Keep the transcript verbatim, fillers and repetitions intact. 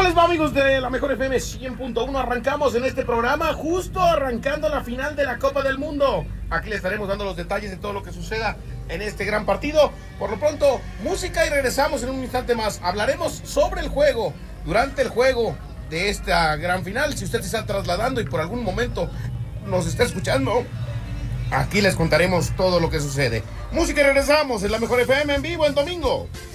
¿Cómo les va, amigos de la Mejor F M cien punto uno? Arrancamos en este programa justo arrancando la final de la Copa del Mundo. Aquí les estaremos dando los detalles de todo lo que suceda en este gran partido. Por lo pronto, música y regresamos en un instante más. Hablaremos sobre el juego, durante el juego de esta gran final. Si usted se está trasladando y por algún momento nos está escuchando, aquí les contaremos todo lo que sucede. Música y regresamos en la Mejor F M en vivo el domingo.